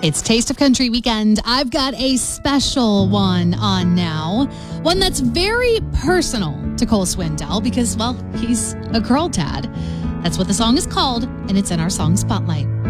It's Taste of Country weekend. I've got a special one on now. One that's very personal to Cole Swindell because, well, he's a girl dad. That's what the song is called, and it's in our song Spotlight.